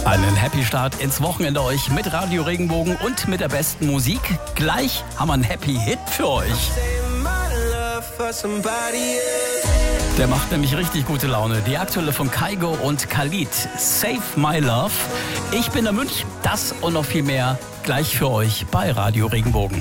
Einen Happy Start ins Wochenende euch mit Radio Regenbogen und mit der besten Musik. Gleich haben wir einen Happy Hit für euch. Der macht nämlich richtig gute Laune. Die aktuelle von Kygo und Khalid. Save My Love. Ich bin der Münch. Das und noch viel mehr gleich für euch bei Radio Regenbogen.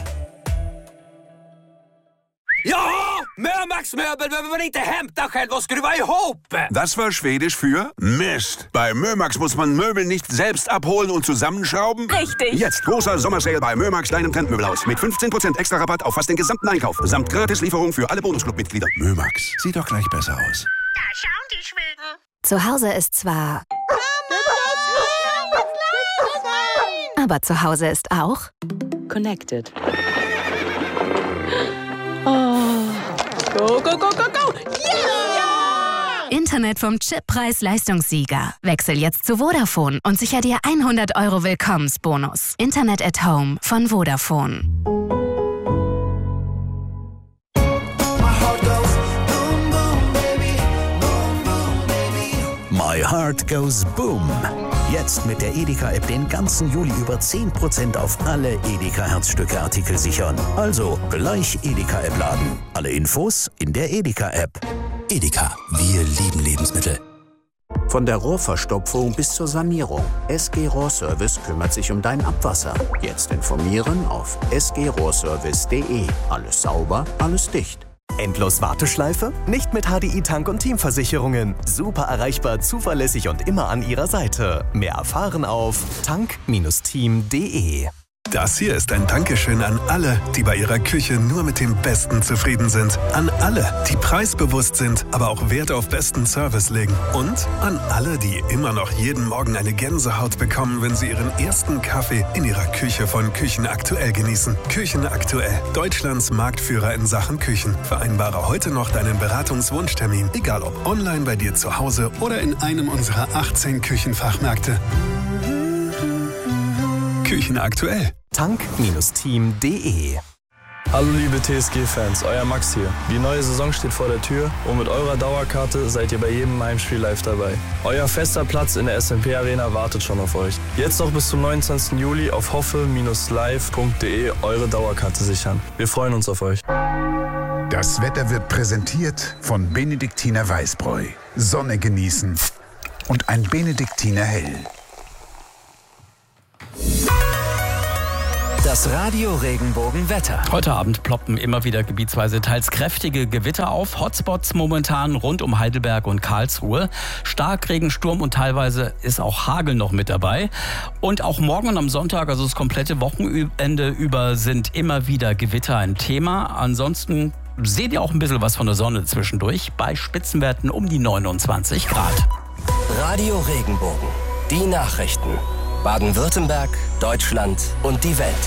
Ja, Mömax-möbel behöver man inte hämta själv och skruva ihop. Das war Schwedisch für Mist. Bei Mömax muss man Möbel nicht selbst abholen und zusammenschrauben. Richtig. Jetzt großer Sommersale bei Mömax, deinem Trendmöbelhaus. Mit 15% extra Rabatt auf fast den gesamten Einkauf. Samt Gratislieferung für alle Bonusclub-Mitglieder. Mömax, sieht doch gleich besser aus. Da schauen die Schweden. Zu Hause ist zwar... Aber zu Hause ist auch... Connected. Go, go, go, go, go! Yeah! Internet vom Chip-Preis-Leistungssieger. Wechsel jetzt zu Vodafone und sicher dir 100 € Willkommensbonus. Internet at Home von Vodafone. My Heart Goes Boom. Jetzt mit der Edeka-App den ganzen Juli über 10% auf alle Edeka-Herzstücke-Artikel sichern. Also gleich Edeka-App laden. Alle Infos in der Edeka-App. Edeka, wir lieben Lebensmittel. Von der Rohrverstopfung bis zur Sanierung. SG Rohrservice kümmert sich um dein Abwasser. Jetzt informieren auf sgrohrservice.de. Alles sauber, alles dicht. Endlos Warteschleife? Nicht mit HDI Tank- und Teamversicherungen. Super erreichbar, zuverlässig und immer an Ihrer Seite. Mehr erfahren auf tank-team.de. Das hier ist ein Dankeschön an alle, die bei ihrer Küche nur mit dem Besten zufrieden sind. An alle, die preisbewusst sind, aber auch Wert auf besten Service legen. Und an alle, die immer noch jeden Morgen eine Gänsehaut bekommen, wenn sie ihren ersten Kaffee in ihrer Küche von Küchenaktuell genießen. Küchenaktuell, Deutschlands Marktführer in Sachen Küchen. Vereinbare heute noch deinen Beratungswunschtermin, egal ob online bei dir zu Hause oder in einem unserer 18 Küchenfachmärkte. Küchenaktuell. Tank-team.de. Hallo liebe TSG-Fans, euer Max hier. Die neue Saison steht vor der Tür und mit eurer Dauerkarte seid ihr bei jedem Heimspiel live dabei. Euer fester Platz in der SMP Arena wartet schon auf euch. Jetzt noch bis zum 29. Juli auf hoffe-live.de eure Dauerkarte sichern. Wir freuen uns auf euch. Das Wetter wird präsentiert von Benediktiner Weißbräu. Sonne genießen und ein Benediktiner Hell. Das Radio Regenbogen Wetter. Heute Abend ploppen immer wieder gebietsweise teils kräftige Gewitter auf. Hotspots momentan rund um Heidelberg und Karlsruhe. Starkregen, Sturm und teilweise ist auch Hagel noch mit dabei. Und auch morgen und am Sonntag, also das komplette Wochenende über, sind immer wieder Gewitter ein Thema. Ansonsten seht ihr auch ein bisschen was von der Sonne zwischendurch. Bei Spitzenwerten um die 29 Grad. Radio Regenbogen. Die Nachrichten. Baden-Württemberg, Deutschland und die Welt.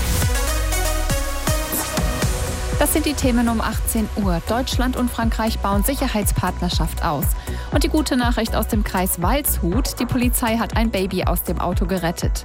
Das sind die Themen um 18 Uhr. Deutschland und Frankreich bauen Sicherheitspartnerschaft aus. Und die gute Nachricht aus dem Kreis Waldshut: Die Polizei hat ein Baby aus dem Auto gerettet.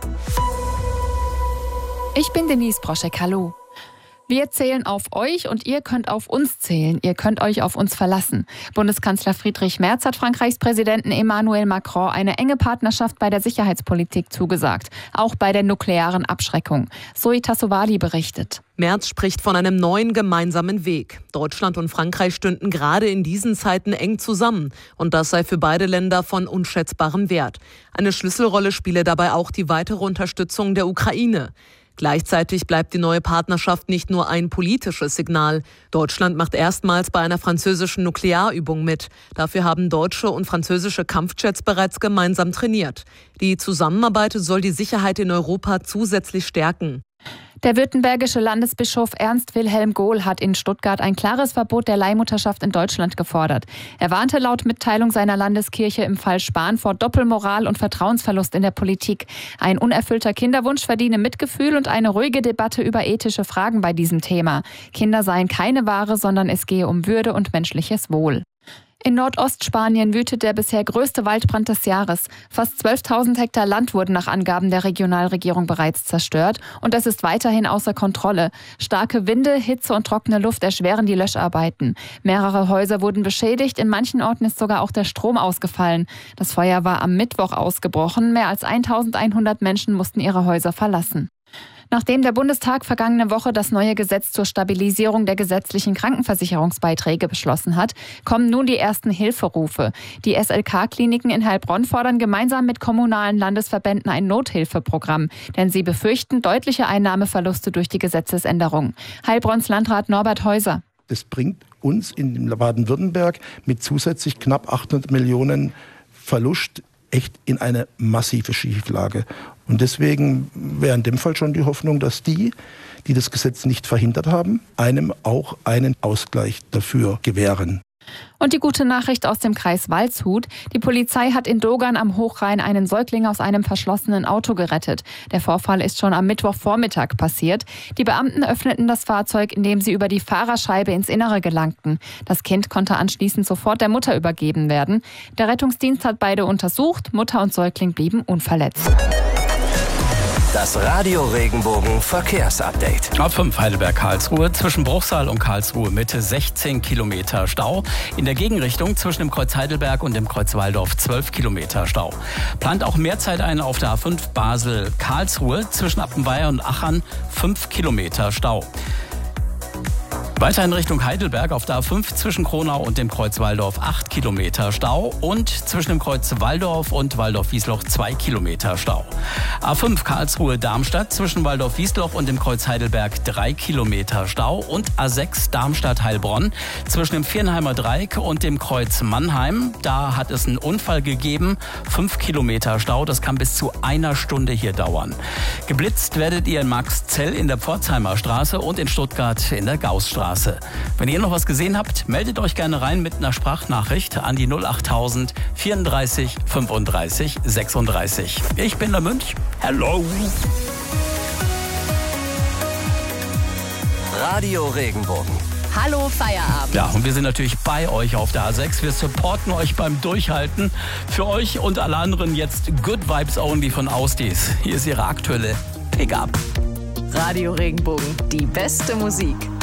Ich bin Denise Broschek, hallo. Wir zählen auf euch und ihr könnt auf uns zählen. Ihr könnt euch auf uns verlassen. Bundeskanzler Friedrich Merz hat Frankreichs Präsidenten Emmanuel Macron eine enge Partnerschaft bei der Sicherheitspolitik zugesagt. Auch bei der nuklearen Abschreckung. Zoe Tassovali berichtet. Merz spricht von einem neuen gemeinsamen Weg. Deutschland und Frankreich stünden gerade in diesen Zeiten eng zusammen. Und das sei für beide Länder von unschätzbarem Wert. Eine Schlüsselrolle spiele dabei auch die weitere Unterstützung der Ukraine. Gleichzeitig bleibt die neue Partnerschaft nicht nur ein politisches Signal. Deutschland macht erstmals bei einer französischen Nuklearübung mit. Dafür haben deutsche und französische Kampfjets bereits gemeinsam trainiert. Die Zusammenarbeit soll die Sicherheit in Europa zusätzlich stärken. Der württembergische Landesbischof Ernst Wilhelm Gohl hat in Stuttgart ein klares Verbot der Leihmutterschaft in Deutschland gefordert. Er warnte laut Mitteilung seiner Landeskirche im Fall Spahn vor Doppelmoral und Vertrauensverlust in der Politik. Ein unerfüllter Kinderwunsch verdiene Mitgefühl und eine ruhige Debatte über ethische Fragen bei diesem Thema. Kinder seien keine Ware, sondern es gehe um Würde und menschliches Wohl. In Nordostspanien wütet der bisher größte Waldbrand des Jahres. Fast 12.000 Hektar Land wurden nach Angaben der Regionalregierung bereits zerstört und es ist weiterhin außer Kontrolle. Starke Winde, Hitze und trockene Luft erschweren die Löscharbeiten. Mehrere Häuser wurden beschädigt, in manchen Orten ist sogar auch der Strom ausgefallen. Das Feuer war am Mittwoch ausgebrochen. Mehr als 1.100 Menschen mussten ihre Häuser verlassen. Nachdem der Bundestag vergangene Woche das neue Gesetz zur Stabilisierung der gesetzlichen Krankenversicherungsbeiträge beschlossen hat, kommen nun die ersten Hilferufe. Die SLK-Kliniken in Heilbronn fordern gemeinsam mit kommunalen Landesverbänden ein Nothilfeprogramm, denn sie befürchten deutliche Einnahmeverluste durch die Gesetzesänderung. Heilbronns Landrat Norbert Häuser. Das bringt uns in Baden-Württemberg mit zusätzlich knapp 800 Millionen Verlust echt in eine massive Schieflage. Und deswegen wäre in dem Fall schon die Hoffnung, dass die das Gesetz nicht verhindert haben, einem auch einen Ausgleich dafür gewähren. Und die gute Nachricht aus dem Kreis Waldshut. Die Polizei hat in Dogern am Hochrhein einen Säugling aus einem verschlossenen Auto gerettet. Der Vorfall ist schon am Mittwochvormittag passiert. Die Beamten öffneten das Fahrzeug, indem sie über die Fahrerscheibe ins Innere gelangten. Das Kind konnte anschließend sofort der Mutter übergeben werden. Der Rettungsdienst hat beide untersucht. Mutter und Säugling blieben unverletzt. Das Radio Regenbogen Verkehrsupdate. Auf 5 Heidelberg-Karlsruhe zwischen Bruchsal und Karlsruhe Mitte 16 Kilometer Stau. In der Gegenrichtung zwischen dem Kreuz Heidelberg und dem Kreuz Walldorf 12 Kilometer Stau. Plant auch mehr Zeit ein auf der A5 Basel-Karlsruhe zwischen Appenweier und Achern 5 Kilometer Stau. Weiter in Richtung Heidelberg auf der A5 zwischen Kronau und dem Kreuz Walldorf 8 Kilometer Stau und zwischen dem Kreuz Walldorf und Walldorf-Wiesloch 2 Kilometer Stau. A5 Karlsruhe-Darmstadt zwischen Walldorf-Wiesloch und dem Kreuz Heidelberg 3 Kilometer Stau und A6 Darmstadt-Heilbronn zwischen dem Viernheimer Dreieck und dem Kreuz Mannheim. Da hat es einen Unfall gegeben, 5 Kilometer Stau, das kann bis zu einer Stunde hier dauern. Geblitzt werdet ihr in Marxzell in der Pforzheimer Straße und in Stuttgart in der Gaußstraße. Wenn ihr noch was gesehen habt, meldet euch gerne rein mit einer Sprachnachricht an die 08000 34 35 36. Ich bin der Münch. Hello. Radio Regenbogen. Hallo Feierabend. Ja, und wir sind natürlich bei euch auf der A6. Wir supporten euch beim Durchhalten. Für euch und alle anderen jetzt Good Vibes Only von Austis. Hier ist ihre aktuelle Pickup. Radio Regenbogen, die beste Musik.